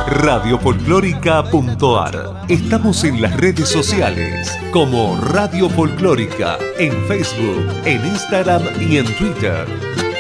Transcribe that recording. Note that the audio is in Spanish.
radiofolclórica.ar. Estamos en las redes sociales como Radio Folclórica, en Facebook, en Instagram y en Twitter.